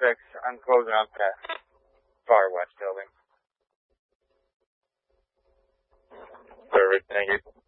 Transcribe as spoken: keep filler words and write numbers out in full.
six. I'm closing up that far west building. Perfect, thank you.